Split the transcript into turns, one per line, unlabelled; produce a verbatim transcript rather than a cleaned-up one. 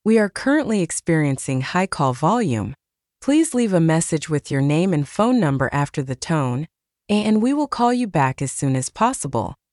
We are currently experiencing high call volume. Please leave a message with your name and phone number after the tone, and we will call you back as soon as possible.